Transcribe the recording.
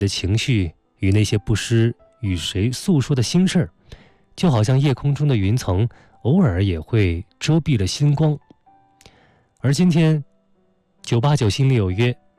的情绪与那些不知与谁诉说的心事儿，就好像夜空中的云层偶尔也会遮蔽了星光。而今天989心里有约，